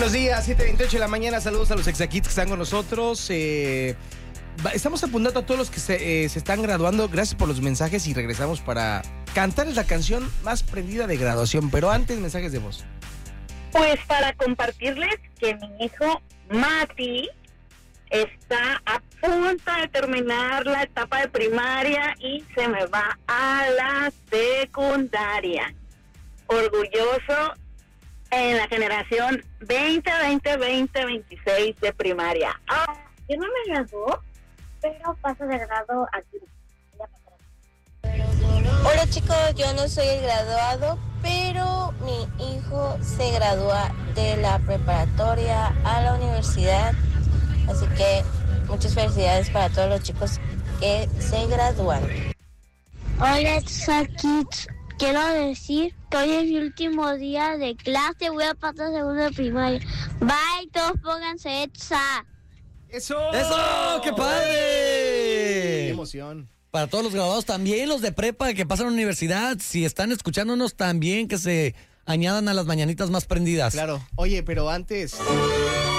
Buenos días, 7:28 de la mañana. Saludos a los Exakits que están con nosotros. Estamos apuntando a todos los que se están graduando. Gracias por los mensajes y regresamos para cantarles la canción más prendida de graduación. Pero antes, mensajes de voz. Pues para compartirles que mi hijo Mati está a punto de terminar la etapa de primaria y se me va a la secundaria. Orgulloso en la generación 2020-2026 de primaria. Yo no me graduó, pero paso de grado aquí. Hola chicos, yo no soy el graduado, pero mi hijo se gradúa de la preparatoria a la universidad. Así que muchas felicidades para todos los chicos que se gradúan. Hola, Exakits. Quiero decir que hoy es mi último día de clase. Voy a pasar segundo de primaria. Bye, todos pónganse Exa. ¡Eso! ¡Qué padre! ¡Qué emoción! Para todos los graduados, también los de prepa que pasan a la universidad, si están escuchándonos también, que se añadan a las mañanitas más prendidas. Claro. Oye, pero antes,